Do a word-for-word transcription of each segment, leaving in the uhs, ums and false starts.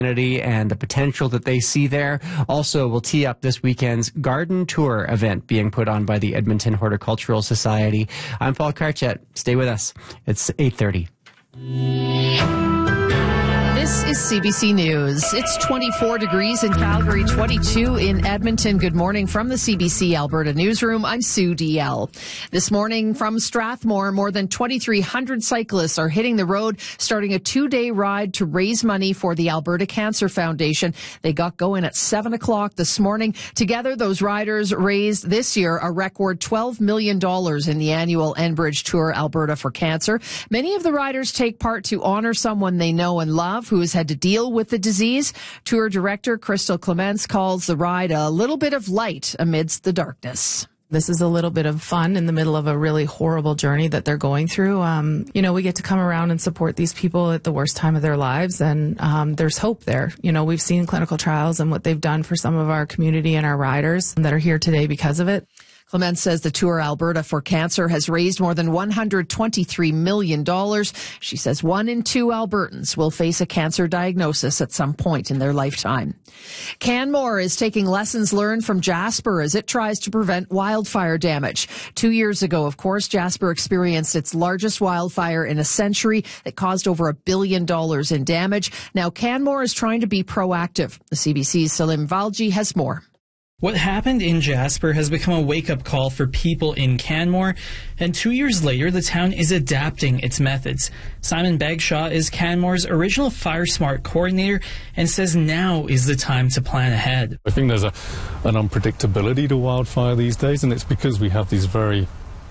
and the potential that they see there. Also, we'll tee up this weekend's garden tour event being put on by the Edmonton Horticultural Society. I'm Paul Karchet. Stay with us. It's eight thirty. This is C B C News. It's twenty-four degrees in Calgary, twenty-two in Edmonton. Good morning from the C B C Alberta Newsroom. I'm Sue D L. This morning from Strathmore, more than twenty-three hundred cyclists are hitting the road, starting a two-day ride to raise money for the Alberta Cancer Foundation. They got going at seven o'clock this morning. Together, those riders raised this year a record twelve million dollars in the annual Enbridge Tour Alberta for Cancer. Many of the riders take part to honor someone they know and love who has had to deal with the disease. Tour director Crystal Clements calls the ride a little bit of light amidst the darkness. This is a little bit of fun in the middle of a really horrible journey that they're going through. Um, you know, we get to come around and support these people at the worst time of their lives, and um, there's hope there. You know, we've seen clinical trials and what they've done for some of our community and our riders that are here today because of it. Clements says the Tour Alberta for Cancer has raised more than one hundred twenty-three million dollars. She says one in two Albertans will face a cancer diagnosis at some point in their lifetime. Canmore is taking lessons learned from Jasper as it tries to prevent wildfire damage. Two years ago, of course, Jasper experienced its largest wildfire in a century that caused over a billion dollars in damage. Now Canmore is trying to be proactive. The C B C's Salim Valji has more. What happened in Jasper has become a wake-up call for people in Canmore, and two years later, the town is adapting its methods. Simon Bagshaw is Canmore's original Fire Smart coordinator and says now is the time to plan ahead. I think there's a, an unpredictability to wildfire these days, and it's because we have these very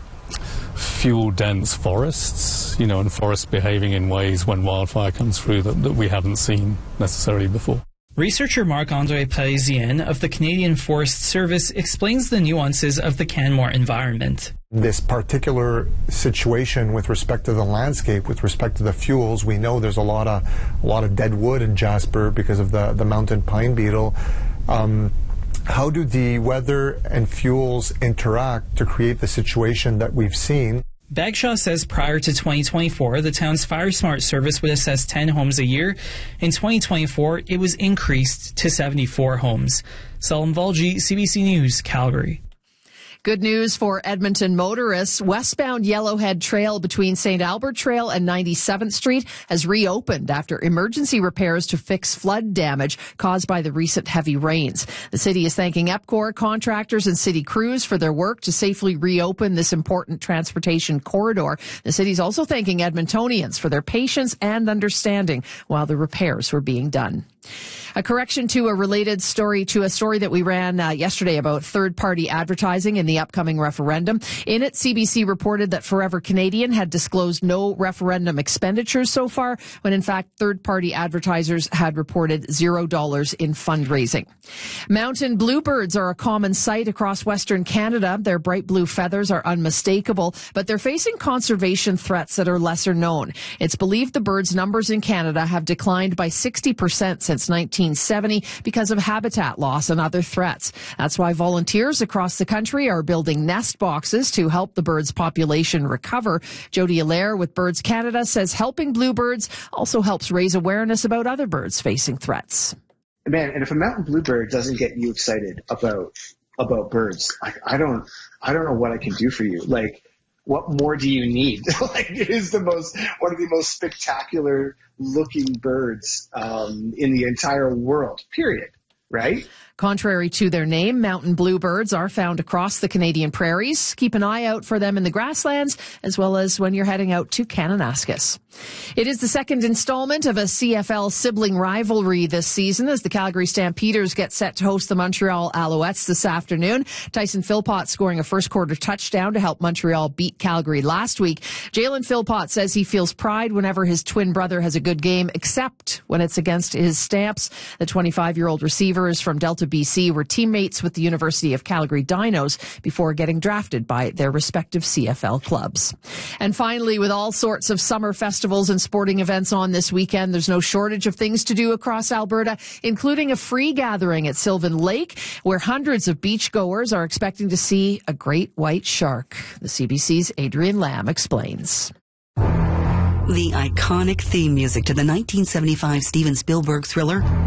fuel-dense forests, you know, and forests behaving in ways when wildfire comes through that, that we haven't seen necessarily before. Researcher Marc-André Parisien of the Canadian Forest Service explains the nuances of the Canmore environment. This particular situation with respect to the landscape, with respect to the fuels, we know there's a lot of a lot of dead wood in Jasper because of the, the mountain pine beetle. Um, how do the weather and fuels interact to create the situation that we've seen? Bagshaw says prior to twenty twenty-four, the town's Fire Smart service would assess ten homes a year. In twenty twenty-four, it was increased to seventy-four homes. Salim Valji, C B C News, Calgary. Good news for Edmonton motorists. Westbound Yellowhead Trail between Saint Albert Trail and ninety-seventh Street has reopened after emergency repairs to fix flood damage caused by the recent heavy rains. The city is thanking EPCOR, contractors, and city crews for their work to safely reopen this important transportation corridor. The city is also thanking Edmontonians for their patience and understanding while the repairs were being done. A correction to a related story, to a story that we ran uh, yesterday about third-party advertising in the upcoming referendum. In it, C B C reported that Forever Canadian had disclosed no referendum expenditures so far, when in fact third-party advertisers had reported zero dollars in fundraising. Mountain bluebirds are a common sight across Western Canada. Their bright blue feathers are unmistakable, but they're facing conservation threats that are lesser known. It's believed the birds' numbers in Canada have declined by sixty percent since nineteen seventy because of habitat loss and other threats. That's why volunteers across the country are building nest boxes to help the birds' population recover. Jody Allaire with Birds Canada says helping bluebirds also helps raise awareness about other birds facing threats. Man, and if a mountain bluebird doesn't get you excited about about birds, like I don't, I don't know what I can do for you. Like, what more do you need? Like, it is the most, one of the most spectacular looking birds um, in the entire world, period, right? Contrary to their name, mountain bluebirds are found across the Canadian prairies. Keep an eye out for them in the grasslands, as well as when you're heading out to Kananaskis. It is the second installment of a C F L sibling rivalry this season as the Calgary Stampeders get set to host the Montreal Alouettes this afternoon. Tyson Philpott scoring a first-quarter touchdown to help Montreal beat Calgary last week. Jalen Philpott says he feels pride whenever his twin brother has a good game, except when it's against his Stamps. The twenty-five-year-old receiver is from Delta, B C, were teammates with the University of Calgary Dinos before getting drafted by their respective C F L clubs. And finally, with all sorts of summer festivals and sporting events on this weekend, there's no shortage of things to do across Alberta, including a free gathering at Sylvan Lake, where hundreds of beachgoers are expecting to see a great white shark. The C B C's Adrian Lamb explains. The iconic theme music to the nineteen seventy-five Steven Spielberg thriller